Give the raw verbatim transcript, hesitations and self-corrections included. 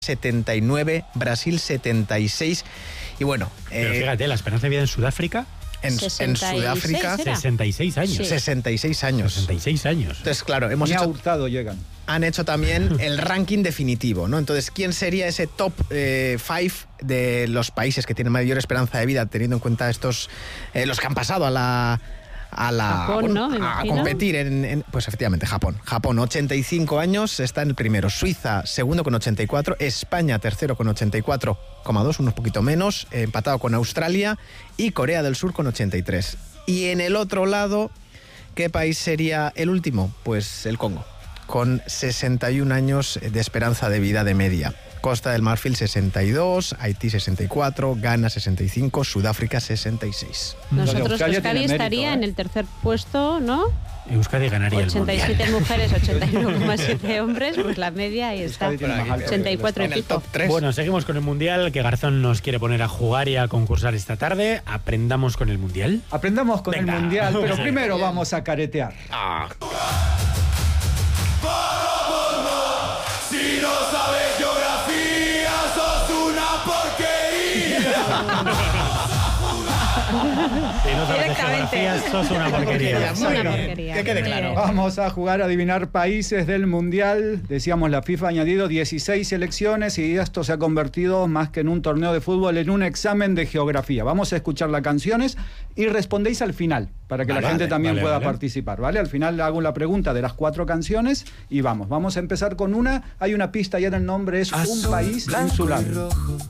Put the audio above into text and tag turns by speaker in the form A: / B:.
A: setenta y nueve, Brasil setenta y seis. Y bueno,
B: Pero
A: eh,
B: fíjate, la esperanza de vida en Sudáfrica,
A: en, en
C: sesenta y seis
A: Sudáfrica,
C: era.
B: sesenta y seis años.
C: Sí.
A: sesenta y seis años.
B: sesenta y seis años.
A: Entonces, claro, hemos
D: Ni a
A: hecho,
D: Hurtado llegan.
A: han hecho también el ranking definitivo, ¿no? Entonces, ¿quién sería ese top cinco de los países que tienen mayor esperanza de vida, teniendo en cuenta estos, eh, los que han pasado a la... a la
C: Japón, ¿no? Me
A: a
C: imagino.
A: competir en, en- pues efectivamente Japón. Japón, ochenta y cinco años, está en el primero. Suiza, segundo con ochenta y cuatro. España, tercero con ochenta y cuatro coma dos, unos poquito menos, eh, empatado con Australia. Y Corea del Sur con ochenta y tres. Y en el otro lado, ¿qué país sería el último? Pues el Congo, con sesenta y un años de esperanza de vida de media. Costa del Marfil sesenta y dos, Haití sesenta y cuatro, Ghana sesenta y cinco, Sudáfrica sesenta y seis.
C: Nosotros,
D: Australia
C: Euskadi
D: tiene mérito,
C: estaría
D: ¿eh?
C: en el tercer puesto, ¿no?
B: Euskadi ganaría el
C: ochenta y
B: mundial.
C: siete mujeres, ochenta y uno coma siete hombres, pues la media ahí está.
D: Euskadi tiene más alto
C: ochenta y cuatro y
A: En el
C: pico.
A: top tres.
B: Bueno, seguimos con el mundial que Garzón nos quiere poner a jugar y a concursar esta tarde. Aprendamos con el mundial.
D: Aprendamos con
B: Venga.
D: el mundial, pero
B: Sí.
D: primero vamos a caretear.
E: Si no sabes geografía, sos una porquería.
B: Si no sabes de
C: Directamente.
B: geografía, sos una porquería.
C: Una porquería.
A: Que quede
C: Muy
A: claro.
C: bien.
D: Vamos a jugar a adivinar países del mundial. Decíamos, la FIFA ha añadido dieciséis selecciones y esto se ha convertido más que en un torneo de fútbol, en un examen de geografía. Vamos a escuchar las canciones y respondéis al final, para que
B: Vale,
D: la gente
B: vale,
D: también
B: vale,
D: pueda
B: vale.
D: participar, ¿vale? Al final le hago la pregunta de las cuatro canciones y vamos. Vamos a empezar con una. Hay una pista ya en el nombre, es un
E: Azul,
D: país
E: blanco y
D: insular.
E: rojo.